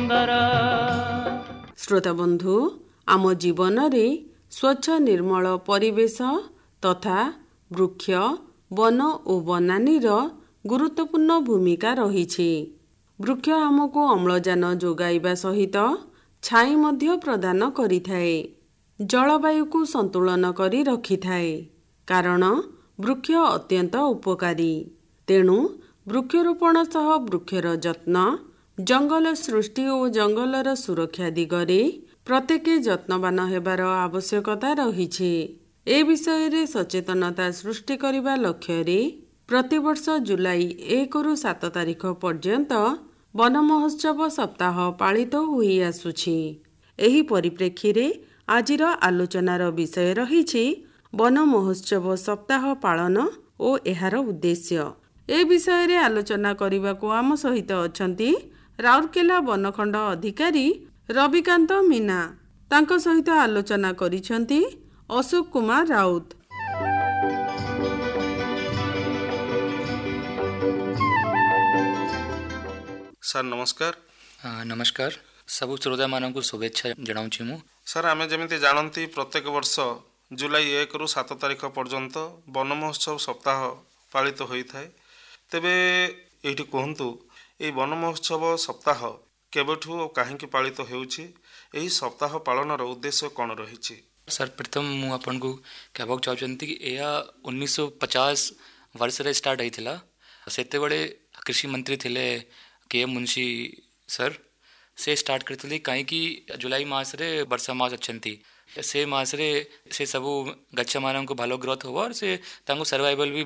ସୁନ୍ଦର। ଶ୍ରୋତା ବନ୍ଧୁ, ଆମ ଜୀବନରେ ସ୍ୱଚ୍ଛ ନିର୍ମଳ ପରିବେଶ ତଥା ବୃକ୍ଷ, ବନ ଓ ବନାନୀର ଗୁରୁତ୍ୱପୂର୍ଣ୍ଣ ଭୂମିକା ରହିଛି। ବୃକ୍ଷ ଆମକୁ ଅମ୍ଳଜାନ ଯୋଗାଇବା ସହିତ ଛାଇ ମଧ୍ୟ ପ୍ରଦାନ କରିଥାଏ। ଜଳବାୟୁକୁ ସନ୍ତୁଳନ କରି ରଖିଥାଏ, କାରଣ ବୃକ୍ଷ ଅତ୍ୟନ୍ତ ଉପକାରୀ। ତେଣୁ ବୃକ୍ଷରୋପଣ ସହ ବୃକ୍ଷର ଯତ୍ନ, ଜଙ୍ଗଲ ସୃଷ୍ଟି ଓ ଜଙ୍ଗଲର ସୁରକ୍ଷା ଦିଗରେ ପ୍ରତ୍ୟେକ ଯତ୍ନବାନ ହେବାର ଆବଶ୍ୟକତା ରହିଛି। ଏ ବିଷୟରେ ସଚେତନତା ସୃଷ୍ଟି କରିବା ଲକ୍ଷ୍ୟରେ ପ୍ରତିବର୍ଷ ଜୁଲାଇ 1ରୁ 7 ତାରିଖ ପର୍ଯ୍ୟନ୍ତ ବନ ମହୋତ୍ସବ ସପ୍ତାହ ପାଳିତ ହୋଇ ଆସୁଛି। ଏହି ପରିପ୍ରେକ୍ଷୀରେ ଆଜିର ଆଲୋଚନାର ବିଷୟ ରହିଛି ବନ ମହୋତ୍ସବ ସପ୍ତାହ ପାଳନ ଓ ଏହାର ଉଦ୍ଦେଶ୍ୟ। ଏ ବିଷୟରେ ଆଲୋଚନା କରିବାକୁ ଆମ ସହିତ ଅଛନ୍ତି ରାଉରକେଲା ବନଖଣ୍ଡ ଅଧିକାରୀ ରବିକାନ୍ତ ମୀନା। ତାଙ୍କ ସହିତ ଆଲୋଚନା କରିଛନ୍ତି ଅଶୋକ କୁମାର ରାଉତ। ସାର୍ ନମସ୍କାର। ନମସ୍କାର। ସବୁ ଶ୍ରୋତାମାନଙ୍କୁ ଶୁଭେଚ୍ଛା ଜଣାଉଛି ମୁଁ। ସାର୍, ଆମେ ଯେମିତି ଜାଣନ୍ତି ପ୍ରତ୍ୟେକ ବର୍ଷ ଜୁଲାଇ 1ରୁ 7 ତାରିଖ ପର୍ଯ୍ୟନ୍ତ ବନ ମହୋତ୍ସବ ସପ୍ତାହ ପାଳିତ ହୋଇଥାଏ। ତେବେ ଏଇଠି କୁହନ୍ତୁ, ଏହି ବନ ମହୋତ୍ସବ ସପ୍ତାହ କେବେଠୁ ଓ କାହିଁକି ପାଳିତ ହେଉଛି? ଏହି ସପ୍ତାହ ପାଳନର ଉଦ୍ଦେଶ୍ୟ କ'ଣ ରହିଛି? ସାର୍, ପ୍ରଥମ ମୁଁ ଆପଣଙ୍କୁ କହିବାକୁ ଚାହୁଁଛନ୍ତି କି ଏହା 1950 ବର୍ଷରେ ଷ୍ଟାର୍ଟ ହେଇଥିଲା। ସେତେବେଳେ କୃଷି ମନ୍ତ୍ରୀ ଥିଲେ କେ ମୁନ୍ସି ସାର୍। ସେ ଷ୍ଟାର୍ଟ କରିଥିଲେ କାହିଁକି ଜୁଲାଇ ମାସରେ ବର୍ଷା ମାସ ଅଛନ୍ତି, ସେ ମାସରେ ସେ ସବୁ ଗଛମାନଙ୍କୁ ଭଲ ଗ୍ରୋଥ୍ ହେବ, ସେ ତାଙ୍କୁ ସର୍ଭାଇଭାଲ୍ ବି